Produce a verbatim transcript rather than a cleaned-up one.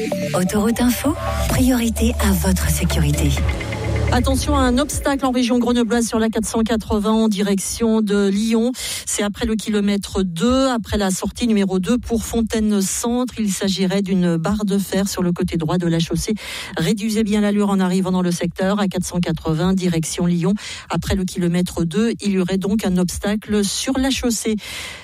Autoroute Info, priorité à votre sécurité. Attention à un obstacle en région grenobloise sur la quatre cent quatre-vingts en direction de Lyon. C'est après le kilomètre deux, après la sortie numéro deux pour Fontaine-Centre. Il s'agirait d'une barre de fer sur le côté droit de la chaussée. Réduisez bien l'allure en arrivant dans le secteur à quatre cent quatre-vingts direction Lyon. Après le kilomètre deux, il y aurait donc un obstacle sur la chaussée.